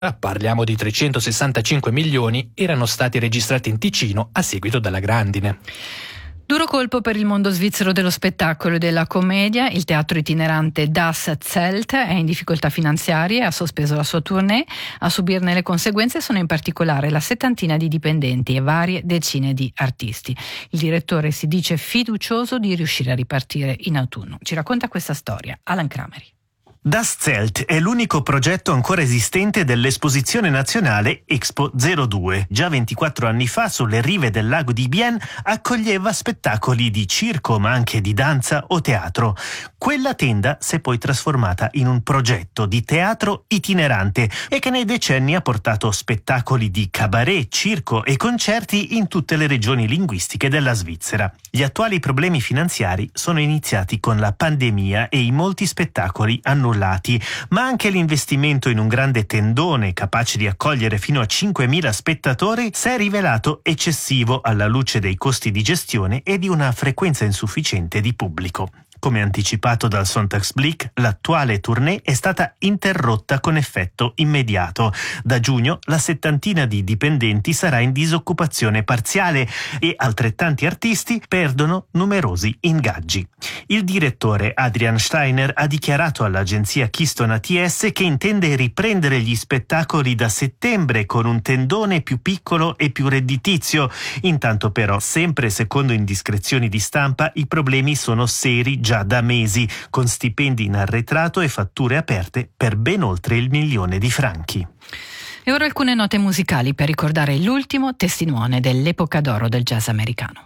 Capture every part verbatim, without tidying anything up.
Parliamo di trecentosessantacinque milioni, erano stati registrati in Ticino a seguito della grandine. Duro colpo per il mondo svizzero dello spettacolo e della commedia. Il teatro itinerante Das Zelt è in difficoltà finanziarie e ha sospeso la sua tournée. A subirne le conseguenze sono in particolare la settantina di dipendenti e varie decine di artisti. Il direttore si dice fiducioso di riuscire a ripartire in autunno. Ci racconta questa storia Alan Crameri. Das Zelt è l'unico progetto ancora esistente dell'esposizione nazionale Expo zero due. Già ventiquattro anni fa, sulle rive del lago di Bienne, accoglieva spettacoli di circo, ma anche di danza o teatro. Quella tenda si è poi trasformata in un progetto di teatro itinerante e che nei decenni ha portato spettacoli di cabaret, circo e concerti in tutte le regioni linguistiche della Svizzera. Gli attuali problemi finanziari sono iniziati con la pandemia e i molti spettacoli annullati. Ma anche l'investimento in un grande tendone capace di accogliere fino a cinquemila spettatori si è rivelato eccessivo alla luce dei costi di gestione e di una frequenza insufficiente di pubblico. Come anticipato dal Sonntagsblick, l'attuale tournée è stata interrotta con effetto immediato. Da giugno la settantina di dipendenti sarà in disoccupazione parziale e altrettanti artisti perdono numerosi ingaggi. Il direttore Adrian Steiner ha dichiarato all'agenzia Keystone A T S che intende riprendere gli spettacoli da settembre con un tendone più piccolo e più redditizio. Intanto però, sempre secondo indiscrezioni di stampa, i problemi sono seri già da mesi, con stipendi in arretrato e fatture aperte per ben oltre il milione di franchi. E ora alcune note musicali per ricordare l'ultimo testimone dell'epoca d'oro del jazz americano.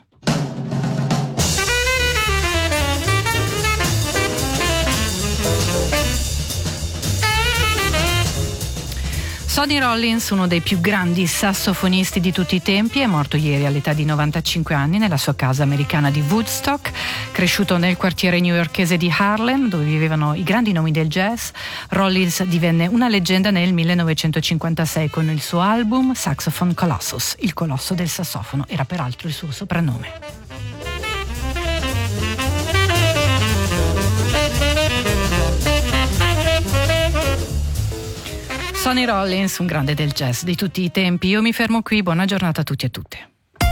Sonny Rollins, uno dei più grandi sassofonisti di tutti i tempi, è morto ieri all'età di novantacinque anni nella sua casa americana di Woodstock. Cresciuto nel quartiere newyorkese di Harlem, dove vivevano i grandi nomi del jazz, Rollins divenne una leggenda nel millenovecentocinquantasei con il suo album Saxophone Colossus. Il colosso del sassofono era peraltro il suo soprannome. Sonny Rollins, un grande del jazz di tutti i tempi. Io mi fermo qui, buona giornata a tutti e a tutte.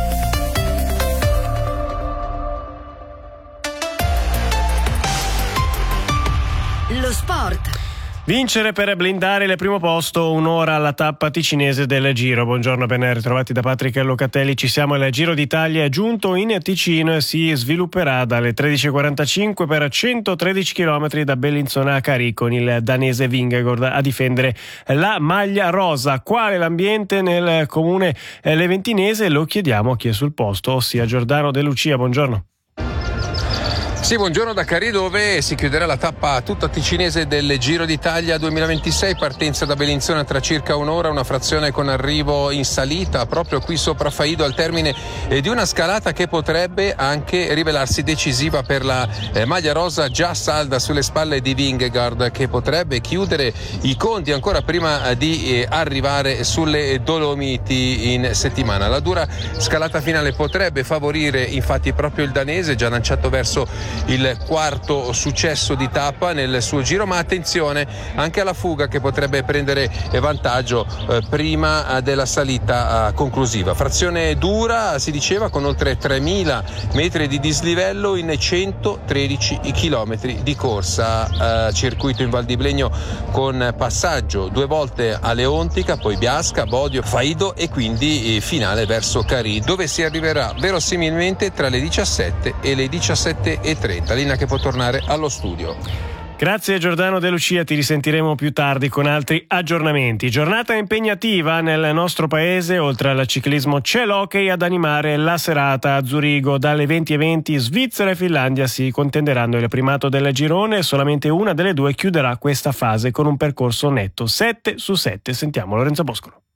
Lo sport. Vincere per blindare il primo posto, un'ora alla tappa ticinese del Giro. Buongiorno, ben ritrovati da Patrick Locatelli. Ci siamo, il Giro d'Italia è giunto in Ticino e si svilupperà dalle tredici e quarantacinque per centotredici chilometri da Bellinzona a Carì, con il danese Vingegaard a difendere la maglia rosa. Qual è l'ambiente nel comune leventinese? Lo chiediamo a chi è sul posto, ossia Giordano De Lucia. Buongiorno. Sì, buongiorno da Carì, dove si chiuderà la tappa tutta ticinese del Giro d'Italia duemilaventisei, partenza da Bellinzona tra circa un'ora, una frazione con arrivo in salita proprio qui sopra Faido, al termine di una scalata che potrebbe anche rivelarsi decisiva per la eh, maglia rosa già salda sulle spalle di Vingegaard, che potrebbe chiudere i conti ancora prima di eh, arrivare sulle Dolomiti in settimana. La dura scalata finale potrebbe favorire infatti proprio il danese, già lanciato verso il quarto successo di tappa nel suo giro, ma attenzione anche alla fuga che potrebbe prendere vantaggio eh, prima della salita eh, conclusiva. Frazione dura, si diceva, con oltre tremila metri di dislivello in centotredici chilometri di corsa, eh, circuito in Val di Blegno con passaggio due volte a Leontica, poi Biasca, Bodio, Faido e quindi eh, finale verso Carì, dove si arriverà verosimilmente tra le diciassette e le diciassette e trenta, linea che può tornare allo studio. Grazie Giordano De Lucia, ti risentiremo più tardi con altri aggiornamenti. Giornata impegnativa nel nostro paese, oltre al ciclismo c'è l'hockey ad animare la serata a Zurigo. Dalle venti e venti Svizzera e Finlandia si contenderanno il primato del girone e solamente una delle due chiuderà questa fase con un percorso netto sette su sette. Sentiamo Lorenzo Boscolo.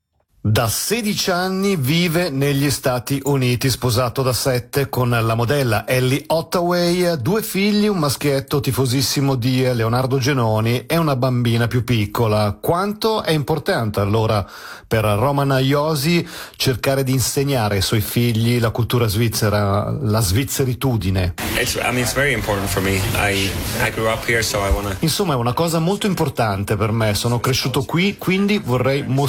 Da sedici anni vive negli Stati Uniti, sposato da sette con la modella Ellie Ottaway, due figli, un maschietto tifosissimo di Leonardo Genoni e una bambina più piccola. Quanto è importante allora per Roman Josi cercare di insegnare ai suoi figli la cultura svizzera, la svizzeritudine? It's, I mean, it's very important for me. I, I grew up here, so I wanna... Insomma, è una cosa molto importante per me, sono cresciuto qui, quindi vorrei mostrare